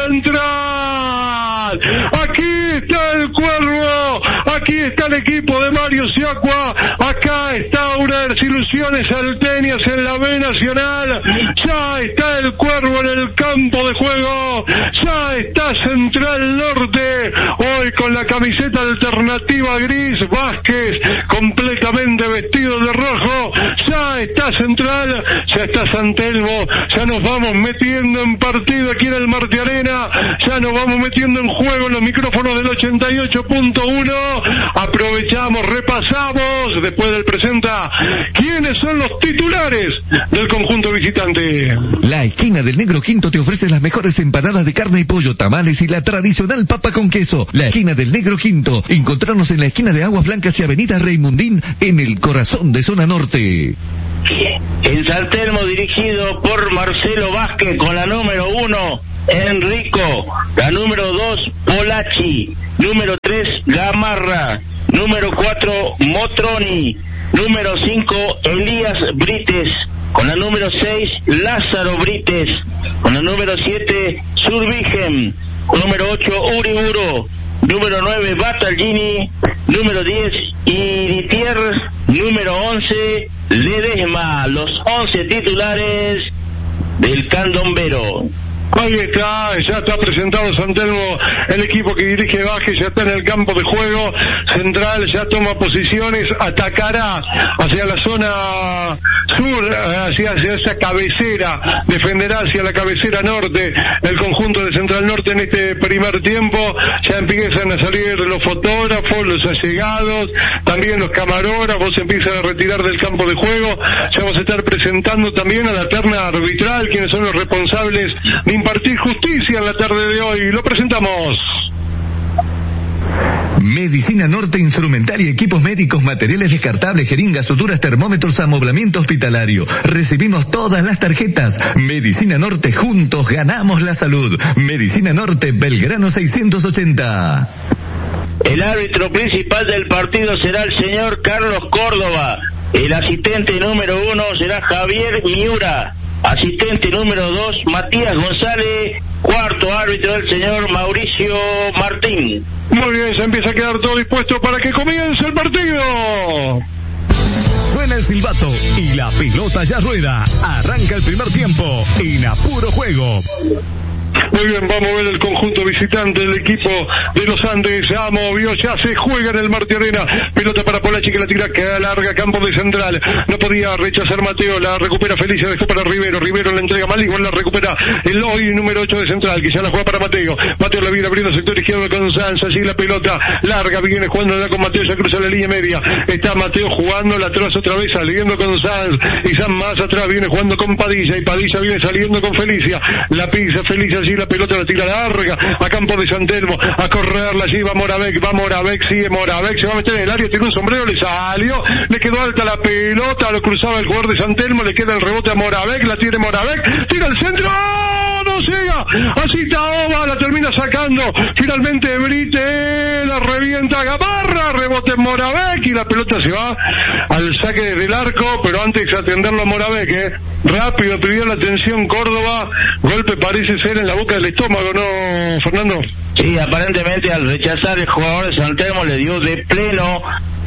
Central. Aquí está el Cuervo, aquí está el equipo de Mario Siacua, acá está una de las ilusiones salteñas en la B Nacional. Ya está el Cuervo en el campo de juego, ya está Central Norte, hoy con la camiseta alternativa gris, Vázquez completamente vestido de rojo. Ya está Central, ya está San Telmo, ya nos vamos metiendo en partido aquí en el Marte Arena, ya nos vamos metiendo en juego en los micrófonos del 88.1. Aprovechamos, repasamos después del presenta quiénes son los titulares del conjunto visitante. La esquina del Negro Quinto te ofrece las mejores empanadas de carne y pollo, tamales y la tradicional papa con queso. La esquina del Negro Quinto, encontrarnos en la esquina de Aguas Blancas y Avenida Raimundín, en el corazón de Zona Norte. En San Telmo, dirigido por Marcelo Vázquez, con la número 1, Enrico, la número 2, Polachi, número 3, Gamarra, número 4, Motroni, número 5, Elías Brites, con la número 6, Lázaro Brites, con la número 7, Survigen, número 8, Uriburo, número 9, Battaglini, número 10, Iritier, número 11, Ledesma. Los 11 titulares del candombero. Ahí está, ya está presentado San Telmo, el equipo que dirige Vázquez ya está en el campo de juego. Central ya toma posiciones, atacará hacia la zona sur, hacia esa cabecera, defenderá hacia la cabecera norte el conjunto de Central Norte en este primer tiempo. Ya empiezan a salir los fotógrafos, los allegados, también los camarógrafos se empiezan a retirar del campo de juego. Ya vamos a estar presentando también a la terna arbitral, quienes son los responsables de impartir justicia en la tarde de hoy. Lo presentamos. Medicina Norte, instrumental y equipos médicos, materiales descartables, jeringas, suturas, termómetros, amoblamiento hospitalario. Recibimos todas las tarjetas. Medicina Norte, juntos ganamos la salud. Medicina Norte, Belgrano 680. El árbitro principal del partido será el señor Carlos Córdoba. El asistente número 1 será Javier Miura. Asistente número 2, Matías González. Cuarto árbitro, el señor Mauricio Martín. Muy bien, se empieza a quedar todo dispuesto para que comience el partido. Suena el silbato y la pelota ya rueda. Arranca el primer tiempo en a puro juego. Muy bien, vamos a ver el conjunto visitante del equipo de los Andes. Ya movió, ya se juega en el Marte Arena. Pelota para Polachi que la tira, queda larga, campo de Central. No podía rechazar Mateo, la recupera Felicia, dejó para Rivero. Rivero la entrega mal, igual la recupera el hoy número 8 de Central, que ya la juega para Mateo. Mateo la viene abriendo sector izquierdo con Sanz, allí la pelota larga, viene jugando ya con Mateo, ya cruza la línea media. Está Mateo jugando la atrás otra vez, saliendo con Sanz. Y Sanz más atrás, viene jugando con Padilla. Y Padilla viene saliendo con Felicia. La pisa Felicia, allí la pelota la tira larga a campo de San Telmo, a correrla, allí va Moravec, sigue Moravec, se va a meter en el área, tiene un sombrero, le salió, le quedó alta la pelota, lo cruzaba el jugador de San Telmo, le queda el rebote a Moravec, la tiene Moravec, tira el centro, no llega, así Taoba, la termina sacando, finalmente Brite, la revienta Gamarra, rebote en Moravec y la pelota se va al saque desde el arco, pero antes de atenderlo a Moravec, rápido pidió la atención Córdoba, golpe parece ser en la boca del estómago, ¿no, Fernando? Sí, aparentemente al rechazar el jugador de San Telmo le dio de pleno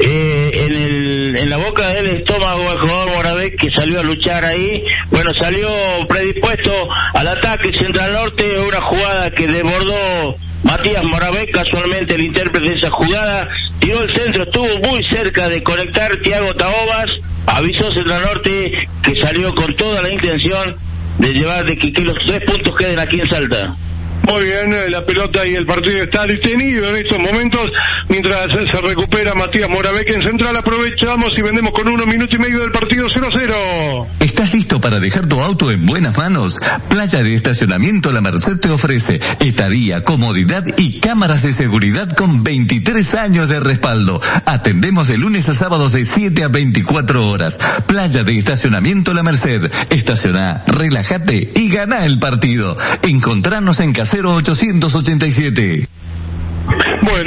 en la boca del estómago al jugador Moravec, que salió a luchar ahí. Bueno, salió predispuesto al ataque Central Norte, una jugada que desbordó Matías Moravec, casualmente el intérprete de esa jugada, tiró el centro, estuvo muy cerca de conectar Thiago Taobas, avisó Central Norte que salió con toda la intención de llevar de que los 3 puntos queden aquí en Salta. Muy bien, la pelota y el partido está detenido en estos momentos, mientras se recupera Matías Moravec en Central. Aprovechamos y vendemos con 1 minuto y medio del partido 0-0. ¿Estás listo para dejar tu auto en buenas manos? Playa de Estacionamiento La Merced te ofrece estadía, comodidad y cámaras de seguridad con 23 años de respaldo. Atendemos de lunes a sábados de 7 a 24 horas. Playa de Estacionamiento La Merced. Estaciona, relájate y gana el partido. Encontranos en Casero 887.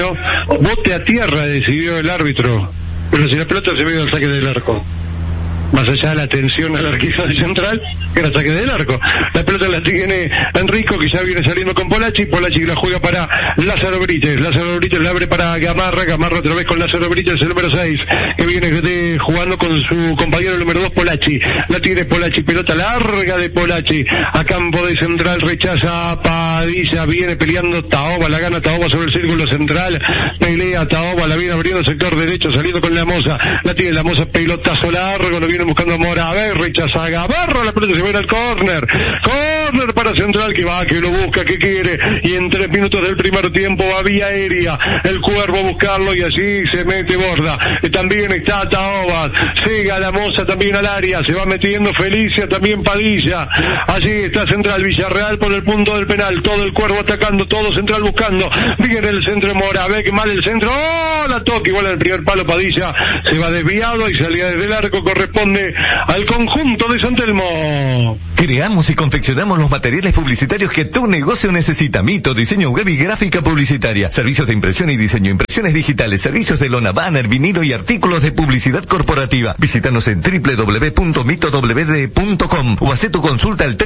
Bueno, bote a tierra decidió el árbitro, pero si la pelota se ve al saque del arco. más allá de la atención al arquero de Central, que era saque del arco. La pelota la tiene Enrico, que ya viene saliendo con Polacci la juega para Lázaro Brites la abre para Gamarra otra vez con Lázaro Brites, el número 6, que viene jugando con su compañero el número 2, Polacci. La tiene Polacci, pelota larga de Polacci, a campo de Central, rechaza a Padilla, viene peleando Taoba, la gana Taoba sobre el círculo central, pelea Taoba, la viene abriendo el sector derecho, saliendo con la Moza, la tiene la Moza, pelotazo largo, lo viene buscando Moravé, rechaza a Gamarra, la pelota se va a ir al córner para Central, que lo busca, que quiere, y en 3 minutos del primer tiempo va vía aérea, el Cuervo a buscarlo y allí se mete Borda, también está Taoba, siga la Moza también al área, se va metiendo Felicia, también Padilla, allí está Central, Villarreal por el punto del penal, todo el Cuervo atacando, todo Central buscando, viene el centro Moravé, mal el centro, la toca, igual en el primer palo Padilla, se va desviado y salía desde el arco, corresponde al conjunto de San Telmo. Creamos y confeccionamos los materiales publicitarios que tu negocio necesita. Mito, diseño web y gráfica publicitaria, servicios de impresión y diseño, impresiones digitales, servicios de lona, banner, vinilo y artículos de publicidad corporativa. Visítanos en www.mitowd.com o haz tu consulta al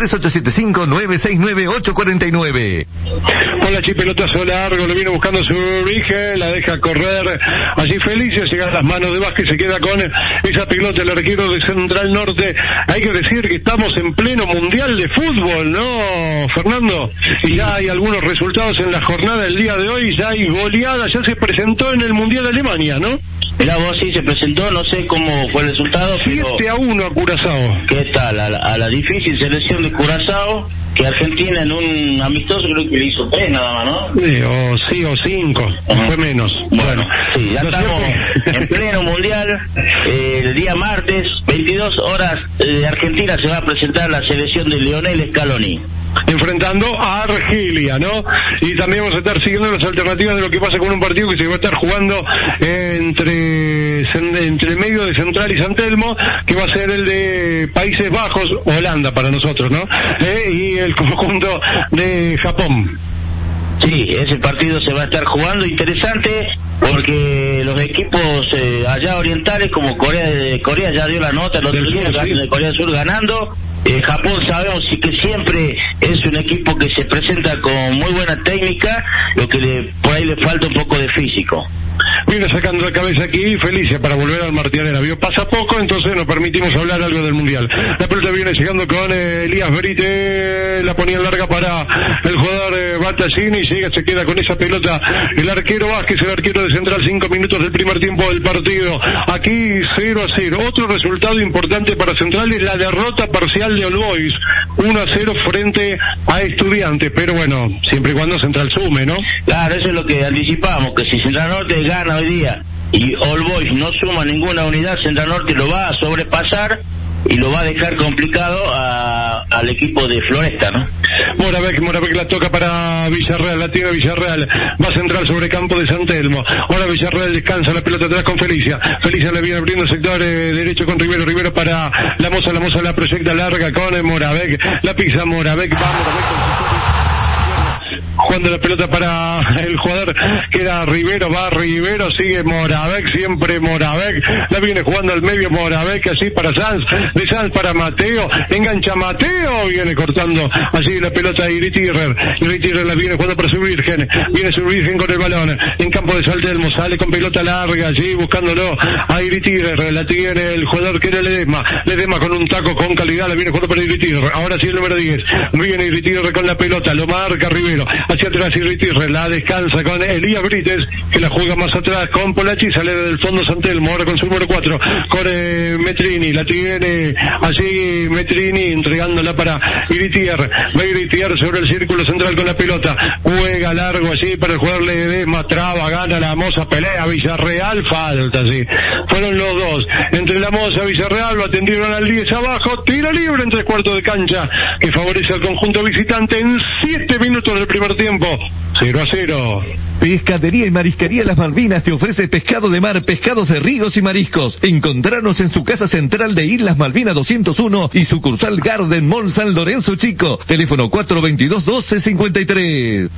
3875-969-849. Polacci, pelotazo largo, lo viene buscando su origen, la deja correr, allí Felicia, llega a las manos de Vázquez, se queda con esa pelota, el arquero de Central Norte. Hay que decir que estamos en pleno mundial de fútbol, ¿no, Fernando? Y ya hay algunos resultados en la jornada del día de hoy, ya hay goleada, ya se presentó en el Mundial de Alemania, ¿no? Mirá vos, sí se presentó, no sé cómo fue el resultado, 7-1 a Curazao. ¿Qué tal? A la difícil selección de Curazao, que Argentina en un amistoso creo que le hizo 3 nada más, ¿no? Sí, o 5, fue menos. Bueno, sí, ya estamos en pleno mundial. El día martes, 22 horas, Argentina se va a presentar la selección de Lionel Scaloni, enfrentando a Argelia, ¿no? Y también vamos a estar siguiendo las alternativas de lo que pasa con un partido que se va a estar jugando entre el medio de Central y San Telmo, que va a ser el de Países Bajos, Holanda para nosotros, ¿no? Y el conjunto de Japón. Sí, ese partido se va a estar jugando, interesante, porque los equipos allá orientales, como Corea ya dio la nota el otro día, de Corea del Sur ganando. Japón sabemos que siempre es un equipo que se presenta con muy buena técnica, lo que por ahí le falta un poco de físico. Viene sacando la cabeza aquí Felicia para volver al Martianera. Pasa poco, entonces nos permitimos hablar algo del Mundial. La pelota viene llegando con Elías Berite, la ponía larga para el jugador Battaglini, se queda con esa pelota el arquero Vázquez, el arquero de Central, 5 minutos del primer tiempo del partido. Aquí 0-0. Otro resultado importante para Central es la derrota parcial de All Boys, 1-0 frente a Estudiantes, pero bueno, siempre y cuando Central sume, ¿no? Claro, eso es lo que anticipamos, que si Central Norte gana hoy día y All Boys no suma ninguna unidad, Central Norte lo va a sobrepasar y lo va a dejar complicado al equipo de Floresta, ¿no? Moravec la toca para Villarreal, la tiene Villarreal, va a Central sobre campo de San Telmo. Ahora Villarreal descansa, la pelota atrás con Felicia le viene abriendo el sector derecho con Rivero para la Moza la proyecta larga con Moravec, la pisa Moravec, va Moravec jugando la pelota para el jugador que era Rivero, sigue Moravec, siempre Moravec, la viene jugando al medio Moravec, así para Sanz, de Sanz para Mateo, engancha Mateo, viene cortando allí la pelota de Iritirrer la viene jugando para su Virgen, con el balón, en campo de San Telmo, sale con pelota larga allí buscándolo a Iritirrer, la tiene el jugador que era Ledesma con un taco con calidad, la viene jugando para Iritirrer, ahora sí el número 10, viene Iritirrer con la pelota, lo marca Rivero, hacia atrás Iritirrer, la descansa con Elías Brites, que la juega más atrás con Polacci, sale del fondo San Telmo, ahora con su número 4, con Metrini, la tiene allí Metrini, entregándola para Iritirrer, va Iritirrer sobre el círculo central con la pelota, juega largo allí para el jugador Ledesma, traba, gana la Moza, pelea Villarreal, falta, sí, fueron los dos, entre la Moza y Villarreal, lo atendieron al 10 abajo, tiro libre en 3/4 de cancha, que favorece al conjunto visitante en 7 minutos del primer tiempo, 0-0. Pescadería y Marisquería Las Malvinas te ofrece pescado de mar, pescados de ríos y mariscos. Encontranos en su casa central de Islas Malvinas 201 y sucursal Garden Mall San Lorenzo Chico. Teléfono 422-1253.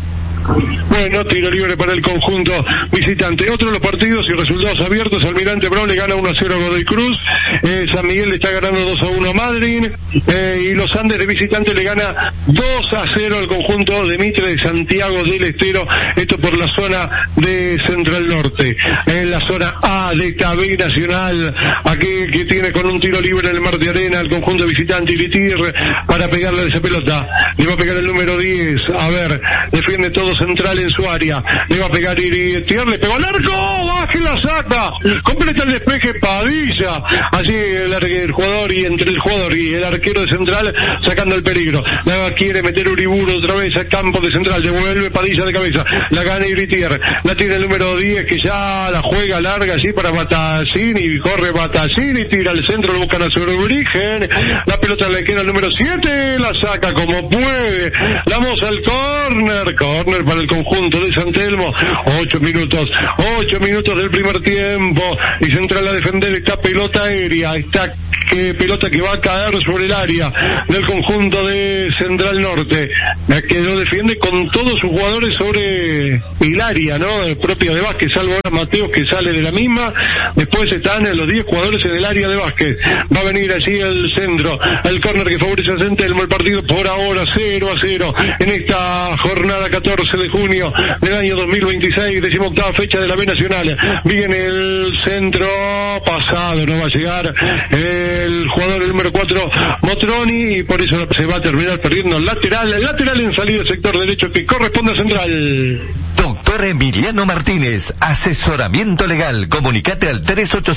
Bueno, tiro libre para el conjunto visitante. Otro de los partidos y resultados abiertos: Almirante Brown le gana 1-0 a Godoy Cruz, San Miguel le está ganando 2-1 a Madryn, y los Andes de visitante le gana 2-0 al conjunto de Mitre de Santiago del Estero, esto por la zona de Central Norte. En la zona A de KB Nacional, aquí que tiene con un tiro libre en el Marte Arena el conjunto visitante, Iritir para pegarle a esa pelota, le va a pegar el número 10, a ver, defiende todo Central en su área, le va a pegar Iritir, le pegó al arco, Vázquez la saca, completa el despeje Padilla, allí el jugador y entre el jugador y el arquero de Central sacando el peligro, la quiere meter Uriburu otra vez al campo de Central, devuelve Padilla de cabeza, la gana Iritir, la tiene el número 10 que ya la juega larga así para Batacini, corre Batacini, tira al centro, lo buscan a su origen, la pelota le queda al número 7, la saca como puede, la moza al córner para el conjunto de San Telmo, 8 minutos del primer tiempo, y Central a defender esta pelota aérea, esta pelota que va a caer sobre el área del conjunto de Central Norte, que lo defiende con todos sus jugadores sobre el área, ¿no? Propia de Vázquez, salvo ahora Mateos que sale de la misma, después están los 10 jugadores en el área de Vázquez, va a venir allí el centro, el córner que favorece a San Telmo, el partido por ahora 0-0 en esta jornada 14 de junio del año 2026, 18ª fecha de la B Nacional. Viene el centro pasado, no va a llegar el jugador el número 4 Motroni, y por eso se va a terminar perdiendo lateral en salida del sector derecho que corresponde a Central. Doctor Emiliano Martínez, asesoramiento legal, comunicate al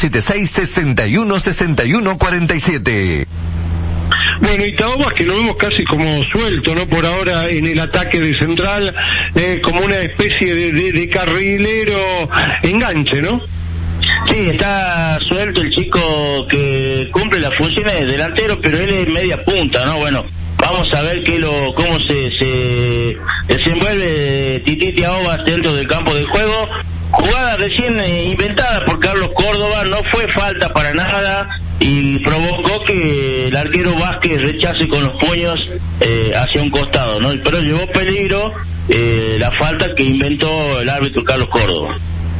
3886-616147. Bueno, y Taobas que lo vemos casi como suelto, ¿no? Por ahora en el ataque de Central, como una especie de carrilero enganche, ¿no? Sí, está suelto el chico que cumple las funciones de delantero, pero él es media punta, ¿no? Bueno, vamos a ver cómo se desenvuelve Tititi Taobas dentro del campo de juego. Jugada recién inventada por Carlos Córdoba, no fue falta para nada y provocó que el arquero Vázquez rechace con los puños hacia un costado, ¿no? Pero llevó peligro la falta que inventó el árbitro Carlos Córdoba.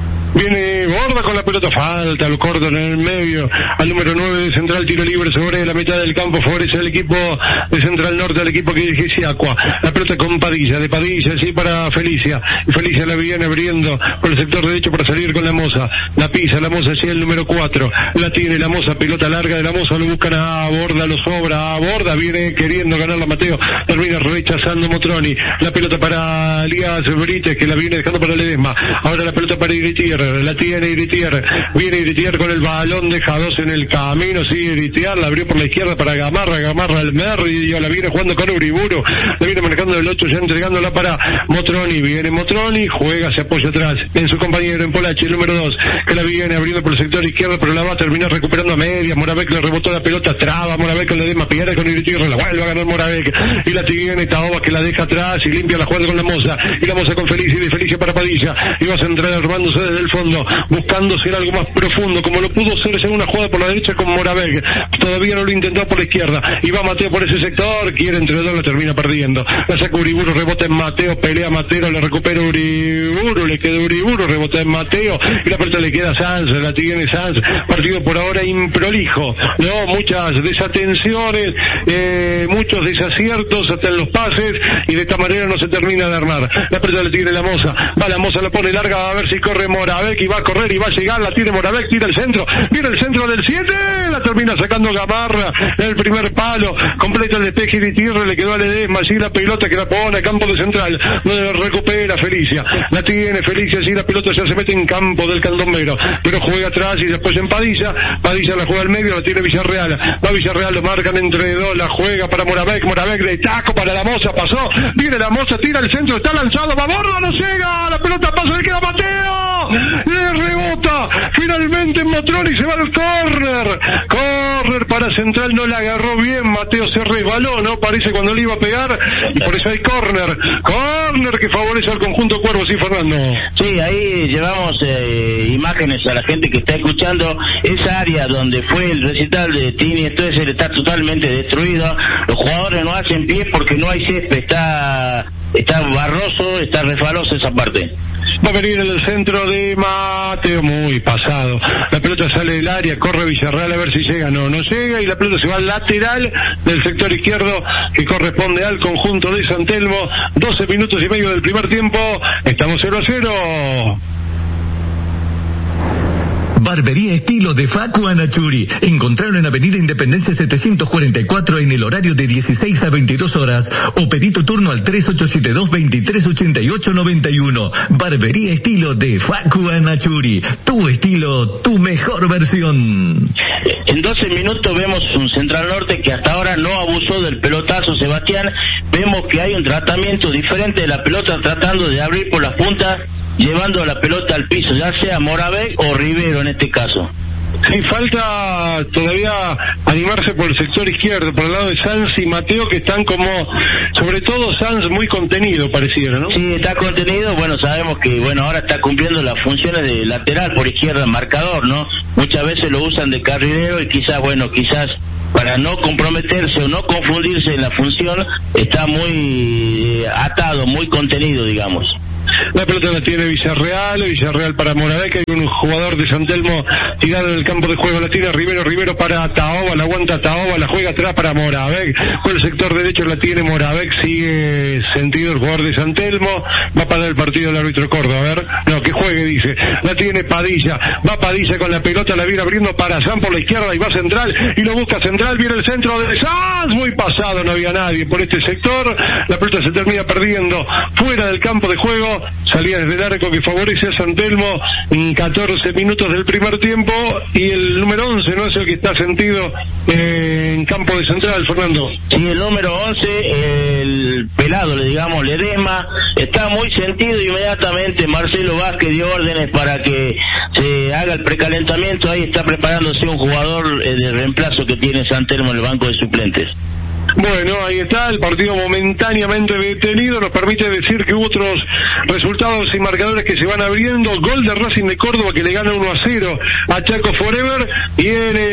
Viene Borda con la pelota, falta, lo cortan en el medio, al número 9 de Central, tiro libre sobre la mitad del campo, favorece al equipo de Central Norte, al equipo que dirige Siacua, la pelota con Padilla, de Padilla, sí para Felicia, y Felicia la viene abriendo por el sector derecho para salir con la moza, la pisa la moza, sí, el número 4, la tiene la moza, pelota larga de la moza, lo buscan a Borda, lo sobra, a Borda, viene queriendo ganar la Mateo, termina rechazando Motroni, la pelota para Elías Brites, que la viene dejando para Ledesma, ahora la pelota para Iritir, la tiene Iritier, viene Iritier con el balón, deja dos en el camino, sigue Iritier, la abrió por la izquierda para Gamarra al Merri, la viene jugando con Uriburu, la viene manejando el 8, ya entregándola para Motroni, viene Motroni, juega, se apoya atrás en su compañero, en Polachi, el número 2, que la viene abriendo por el sector izquierdo, pero la va a terminar recuperando a media, Moravec le rebotó la pelota, traba Moravec con la Ledesma, pierde con Iritier, la vuelve a ganar Moravec, y la tiene Taobas que la deja atrás y limpia la jugada con la moza, y la moza con Felicia, y de Felicia para Padilla, y va a centrar armándose desde el fondo, buscando ser algo más profundo, como lo pudo ser en una jugada por la derecha con Moravec, todavía no lo intentó por la izquierda, y va Mateo por ese sector, quiere entre dos, la termina perdiendo, la saca Uriburu, rebota en Mateo, pelea Mateo, le recupera Uriburu, le queda Uriburu, rebota en Mateo, y la pelota le queda a Sanz, la tiene Sanz, partido por ahora improlijo, no, muchas desatenciones, muchos desaciertos hasta en los pases, y de esta manera no se termina de armar, la pelota le tiene la moza, va la moza, la pone larga, a ver si corre Moravec, y va a correr, y va a llegar, la tiene Moravec, tira el centro, viene el centro del 7, la termina sacando Gamarra, el primer palo, completa el despeje y Iritir, le quedó a Ledesma, allí la pelota que la pone a campo de Central, donde recupera Felicia, la tiene Felicia, allí la pelota ya se mete en campo del candombero, pero juega atrás y después en Padilla la juega al medio, la tiene Villarreal, va Villarreal, lo marcan entre dos, la juega para Moravec de taco para la moza, pasó, viene la moza, tira el centro, está lanzado, va Borda, no llega, la pelota pasa, le queda a Mateo, le rebota, finalmente en Motroni se va al córner para Central, no la agarró bien, Mateo se resbaló, ¿no? Parece cuando le iba a pegar, y por eso hay córner que favorece al conjunto Cuervo, sí, Fernando. Sí, ahí llevamos imágenes a la gente que está escuchando, esa área donde fue el recital de Tini Stoessel está totalmente destruida, los jugadores no hacen pie porque no hay césped, está está barroso, está resbaloso esa parte. Va a venir en el centro de Mateo, muy pasado. La pelota sale del área, corre Villarreal a ver si llega. No llega y la pelota se va al lateral del sector izquierdo que corresponde al conjunto de San Telmo. 12 minutos y medio del primer tiempo. Estamos 0-0. Barbería Estilo de Facu Anachuri. Encontrarlo en Avenida Independencia 744 en el horario de 16 a 22 horas o pedí tu turno al 3872-238891. Barbería Estilo de Facu Anachuri. Tu estilo, tu mejor versión. En 12 minutos vemos un Central Norte que hasta ahora no abusó del pelotazo, Sebastián. Vemos que hay un tratamiento diferente de la pelota, tratando de abrir por las puntas, llevando la pelota al piso, ya sea Moravec o Rivero en este caso. Sí, falta todavía animarse por el sector izquierdo, por el lado de Sanz y Mateo, que están como, sobre todo Sanz, muy contenido, pareciera, ¿no? Sí, está contenido. Bueno, sabemos que, ahora está cumpliendo las funciones de lateral por izquierda, marcador, ¿no? Muchas veces lo usan de carrilero y quizás para no comprometerse o no confundirse en la función, está muy atado, muy contenido, digamos. La pelota la tiene Villarreal para Moravec, hay un jugador de San Telmo tirado en el campo de juego, la tiene Rivero para Taoba, la aguanta Taoba, la juega atrás para Moravec, por el sector derecho la tiene Moravec, sigue sentido el jugador de San Telmo, va a parar el partido el árbitro Córdoba, a ver, no, que juegue dice, la tiene Padilla, va Padilla con la pelota, la viene abriendo para San por la izquierda y va Central, y lo busca Central, viene el centro de Sanz, muy pasado, no había nadie por este sector, la pelota se termina perdiendo fuera del campo de juego. Salía desde el arco que favorece a San Telmo en 14 minutos del primer tiempo, y el número 11 no es el que está sentido en campo de Central, Fernando. Sí, el número 11, el pelado, Ledesma, está muy sentido. Inmediatamente Marcelo Vázquez dio órdenes para que se haga el precalentamiento. Ahí está preparándose un jugador de reemplazo que tiene San Telmo en el banco de suplentes. Bueno, ahí está, el partido momentáneamente detenido, nos permite decir que hubo otros resultados y marcadores que se van abriendo. Gol de Racing de Córdoba que le gana 1-0 a Chaco Forever, y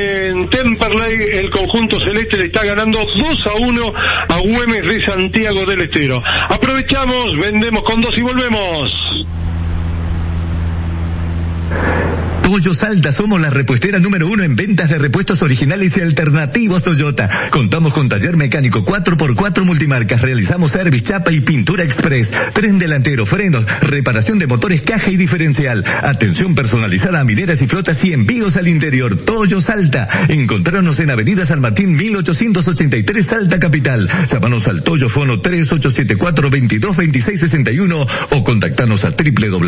en Temperley el conjunto celeste le está ganando 2-1 a Güemes de Santiago del Estero. Aprovechamos, vendemos con 2 y volvemos. Toyo Salta, somos la repuestera número 1 en ventas de repuestos originales y alternativos Toyota. Contamos con taller mecánico 4x4 multimarcas, realizamos service, chapa y pintura express, tren delantero, frenos, reparación de motores, caja y diferencial, atención personalizada a mineras y flotas y envíos al interior. Toyo Salta, encontrarnos en Avenida San Martín 1883 Salta Capital. Llámanos al Toyo Fono 3874-222661 o contactarnos a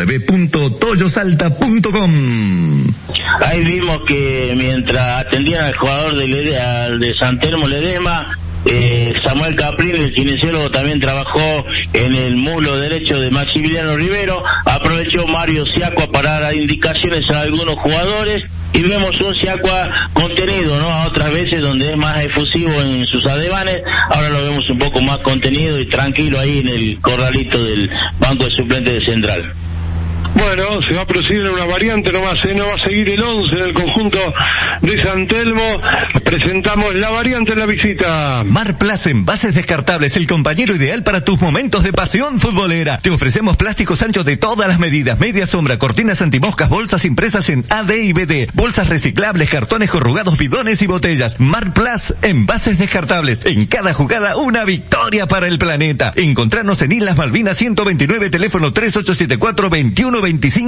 www.toyosalta.com. Ahí vimos que mientras atendían al jugador de San Telmo, Ledesma, Samuel Caprín, el kinesiólogo, también trabajó en el muslo derecho de Maximiliano Rivero. Aprovechó Mario Siacua para dar indicaciones a algunos jugadores, y vemos un Siacua contenido, ¿no? A otras veces donde es más efusivo en sus adevanes, ahora lo vemos un poco más contenido y tranquilo ahí en el corralito del banco de suplentes de Central. Bueno, se va a proceder en una variante nomás, no va a seguir el 11 en el conjunto de San Telmo. Presentamos la variante en la visita. Marplas Envases Descartables, el compañero ideal para tus momentos de pasión futbolera. Te ofrecemos plásticos anchos de todas las medidas, media sombra, cortinas antimoscas, bolsas impresas en AD y BD, bolsas reciclables, cartones corrugados, bidones y botellas. Marplas Envases Descartables, en cada jugada una victoria para el planeta. Encontrarnos en Islas Malvinas 129, teléfono 3874-212530.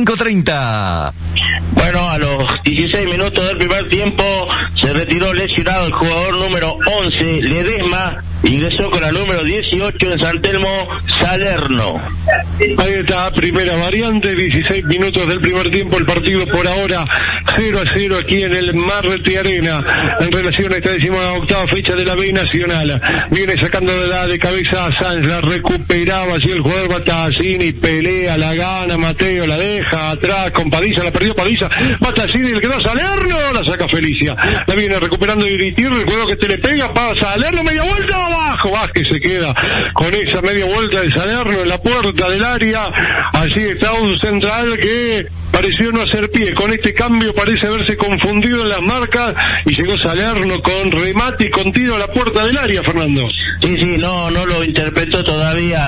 Bueno, a los 16 minutos del primer tiempo se retiró lesionado el jugador número 11, Ledesma. Ingresó con la número 18 en San Telmo, Salerno. Ahí está, primera variante, 16 minutos del primer tiempo, el partido por ahora 0-0 aquí en el Marte Arena, en relación a esta 18ª fecha de la B Nacional. Viene sacando de cabeza a Sanz, la recuperaba así el jugador Battaglini, pelea, la gana Mateo, la deja atrás con Padilla, la perdió Padilla, Battaglini, le quedó a Salerno, la saca Felicia, la viene recuperando Iritirri, el juego que te le pega, pasa Salerno, media vuelta, abajo, Vázquez se queda con esa media vuelta de Salerno en la puerta del área. Allí está un Central que pareció no hacer pie, con este cambio parece haberse confundido en las marcas y llegó Salerno con remate y con tiro a la puerta del área, Fernando. Sí, no lo interpretó todavía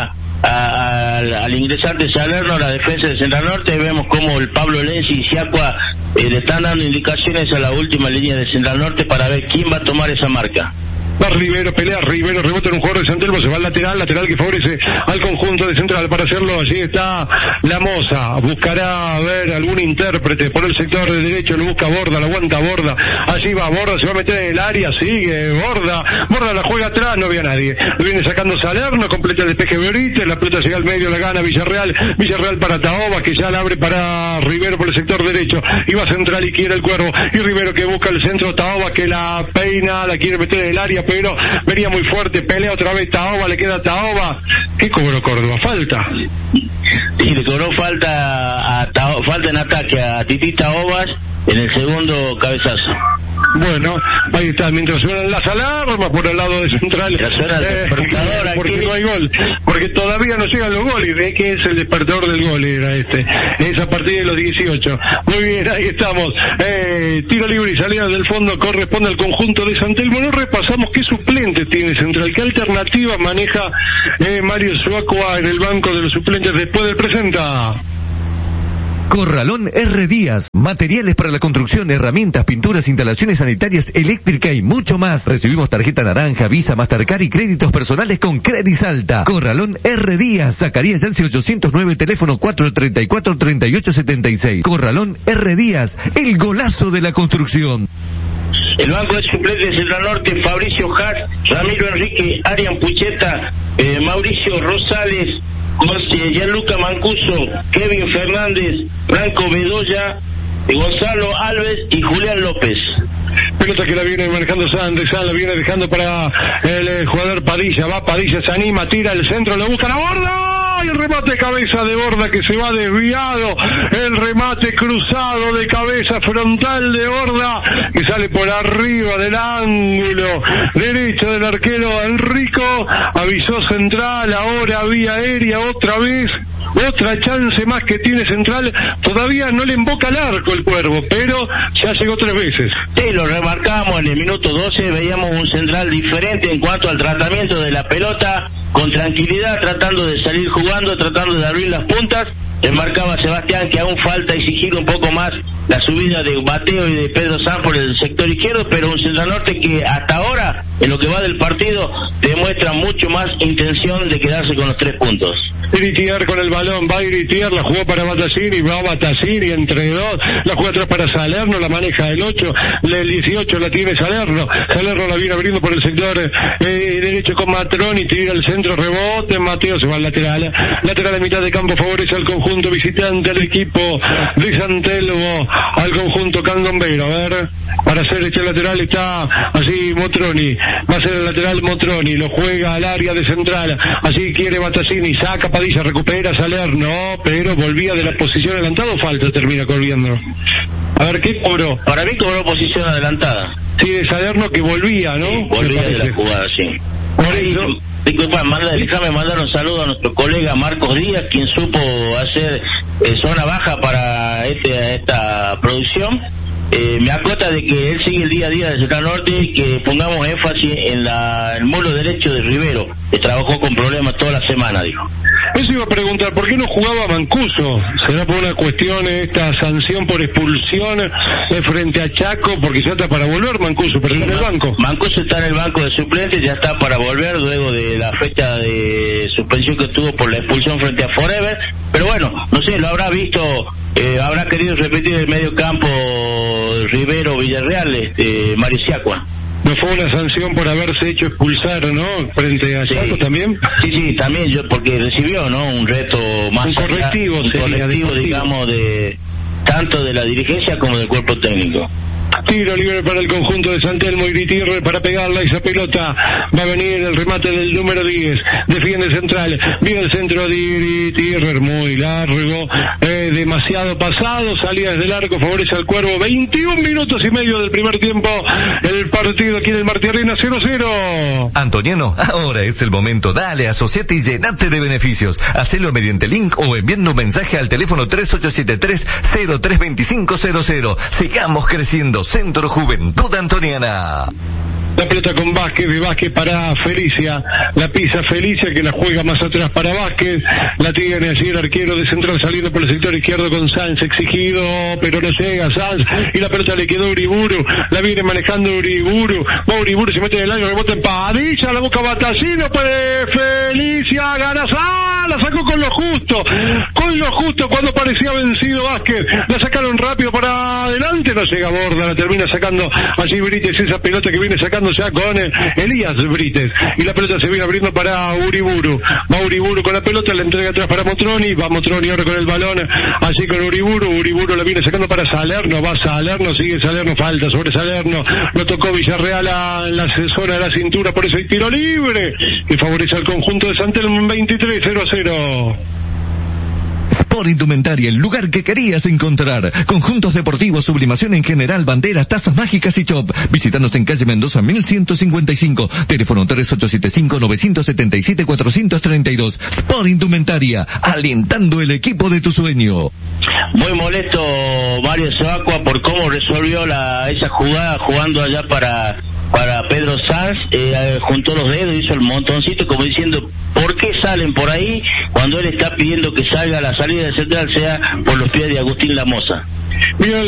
al ingresante Salerno, la defensa de Central Norte, vemos como el Pablo Lenzi y Siacua le están dando indicaciones a la última línea de Central Norte para ver quién va a tomar esa marca. Va Rivero, pelea Rivero, rebota en un jugador de San Telmo, se va al lateral que favorece al conjunto de Central. Para hacerlo, allí está la Moza, buscará ver algún intérprete por el sector de derecho, lo busca Borda, lo aguanta Borda, allí va Borda, se va a meter en el área, sigue Borda la juega atrás, no ve a nadie, lo viene sacando Salerno, completa el despeje Benítez, la pelota llega al medio, la gana Villarreal para Taoba, que ya la abre para Rivero por el sector derecho, y va Central y quiere el Cuervo, y Rivero que busca el centro, Taoba que la peina, la quiere meter en el área, pero venía muy fuerte, pelea otra vez Taoba, le queda Taoba. ¿Qué cobró Córdoba? ¿Falta? Sí, le cobró falta en ataque a Titi Taobas en el segundo cabezazo. Bueno, ahí está, mientras suenan las alarmas por el lado de Central, porque no hay gol, porque todavía no llegan los goles, ve que es el despertador del gol, era es a partir de los 18. Muy bien, ahí estamos, tiro libre y salida del fondo corresponde al conjunto de San Telmo. No repasamos qué suplentes tiene Central, qué alternativas maneja Mario Suacua en el banco de los suplentes después del presenta. Corralón R. Díaz, materiales para la construcción, herramientas, pinturas, instalaciones sanitarias, eléctrica y mucho más. Recibimos tarjeta naranja, Visa, Mastercard y créditos personales con Credisalta. Corralón R. Díaz, Zacarías Yancy 809, teléfono 434-3876. Corralón R. Díaz, el golazo de la construcción. El banco de suplentes de Central Norte: Fabricio Haas, Ramiro Enrique, Arian Pucheta, Mauricio Rosales, Gianluca Mancuso, Kevin Fernández, Franco Bedoya, Gonzalo Alves y Julián López. Pelota que la viene manejando Sandes, la viene dejando para el jugador Padilla, va Padilla, se anima, tira el centro, lo busca la Borda, y el remate de cabeza de Borda que se va desviado, el remate cruzado de cabeza frontal de Borda que sale por arriba del ángulo derecho del arquero Enrico. Avisó Central, ahora vía aérea otra vez. Otra chance más que tiene Central, todavía no le emboca al arco el Cuervo, pero ya llegó 3 veces. Sí, lo remarcábamos en el minuto 12, veíamos un Central diferente en cuanto al tratamiento de la pelota, con tranquilidad, tratando de salir jugando, tratando de abrir las puntas. Marcaba Sebastián que aún falta exigir un poco más la subida de Mateo y de Pedro Sanz por el sector izquierdo, pero un Central Norte que hasta ahora, en lo que va del partido, demuestra mucho más intención de quedarse con los 3 puntos. Iritier con el balón, va Iritier, la jugó para Batasini, va Batasini entre dos, la juega atrás para Salerno, la maneja el 8, el 18 la tiene Salerno la viene abriendo por el sector derecho con Matroni, tira el centro, rebote, Mateo se va al lateral a mitad de campo, favorece al conjunto visitante, al equipo de San Telmo, al conjunto candombero. A ver, para hacer este lateral está así Motroni, va a ser el lateral Motroni, lo juega al área de Central, así quiere Batasini, saca Padilla, recupera Salerno, pero volvía de la posición adelantada, o falta, termina corriendo. A ver, ¿qué cobró? Para mí cobró posición adelantada. Sí, de Salerno que volvía, ¿no? Sí, volvía de la jugada, sí. Por eso... Disculpa, déjame mandar un saludo a nuestro colega Marcos Díaz, quien supo hacer zona baja para esta producción. Me acota de que él sigue el día a día de Central Norte y que pongamos énfasis en el muslo derecho de Rivero, que trabajó con problemas toda la semana, dijo. Eso iba a preguntar, ¿por qué no jugaba Mancuso? ¿Será por una cuestión esta sanción por expulsión frente a Chaco? Porque ya está para volver Mancuso, pero está en el banco. Mancuso está en el banco de suplentes, ya está para volver luego de la fecha de suspensión que tuvo por la expulsión frente a Forever. Pero bueno, no sé, lo habrá visto, habrá querido repetir el medio campo Rivero Villarreal, Mario Siacua. ¿No fue una sanción por haberse hecho expulsar, no? Frente a Chaco también. Sí, también porque recibió, ¿no? Un reto más. Un correctivo, digamos, de tanto de la dirigencia como del cuerpo técnico. Tiro libre para el conjunto de San Telmo, Iritier para pegarla esa pelota. Va a venir el remate del número 10. Defiende Central. Viene el centro de Iritier, muy largo. Demasiado pasado. Salida desde el arco, favorece al Cuervo. 21 minutos y medio del primer tiempo. El partido aquí en el Martí Arena 0-0. Antoniano, ahora es el momento. Dale, asociate y llenate de beneficios. Hacelo mediante link o enviando un mensaje al teléfono 3873-032500. Sigamos creciendo. Centro Juventud Antoniana. La pelota con Vázquez, de Vázquez para Felicia, la pisa Felicia que la juega más atrás para Vázquez, la tiene allí el arquero de Central saliendo por el sector izquierdo con Sanz, exigido, pero no llega Sanz, y la pelota le quedó a Uriburu, la viene manejando Uriburu, va Uriburu, se mete en el año, rebota en Padilla, la busca Batallino, puede Felicia, gana Sanz, la sacó con lo justo, cuando parecía vencido Vázquez, la sacaron rápido para adelante, no llega Borda, la termina sacando allí Brites, esa pelota que viene sacando ya con Elías Brites, y la pelota se viene abriendo para Uriburu, va Uriburu con la pelota, la entrega atrás para Motroni, va Motroni ahora con el balón, allí con Uriburu la viene sacando para Salerno, va Salerno, sigue Salerno, falta sobre Salerno, lo tocó Villarreal en la zona de la cintura, por eso hay tiro libre, que favorece al conjunto de San Telmo en 23-0-0. Sport Indumentaria, el lugar que querías encontrar. Conjuntos deportivos, sublimación en general, banderas, tazas mágicas y shop. Visítanos en calle Mendoza 1155, teléfono 3875-977-432. Sport Indumentaria, alentando el equipo de tu sueño. Muy molesto Mario Sebacua por cómo resolvió esa jugada jugando allá para Pedro Sanz, juntó los dedos, hizo el montoncito como diciendo, ¿por qué salen por ahí cuando él está pidiendo que salga la salida de Central sea por los pies de Agustín Lamoza? Mira